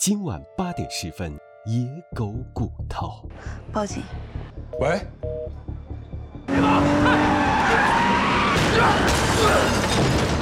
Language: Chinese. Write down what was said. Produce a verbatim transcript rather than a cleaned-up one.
今晚八点十分，野狗古涛。 报警。 喂，